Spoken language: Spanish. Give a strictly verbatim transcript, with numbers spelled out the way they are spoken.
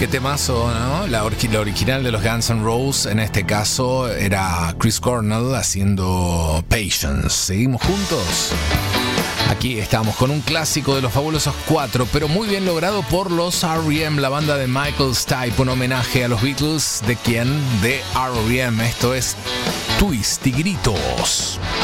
Qué temazo, ¿no? La, or- la original de los Guns N' Roses, en este caso, era Chris Cornell haciendo Patience. ¿Seguimos juntos? Aquí estamos con un clásico de los Fabulosos Cuatro, pero muy bien logrado por los R E M, la banda de Michael Stipe, un homenaje a los Beatles. ¿De quién? De R E M. Esto es Twist y Gritos.